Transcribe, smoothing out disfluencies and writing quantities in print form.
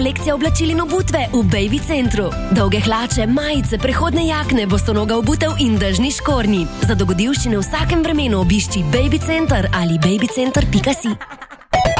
Lekcija oblačil in obutve v Baby Centru. Dolge hlače, majice, prehodne jakne, bostonoga obutev in dežni škornji. Za dogodivščine v vsakem vremenu obišči Baby Center ali babycenter.si.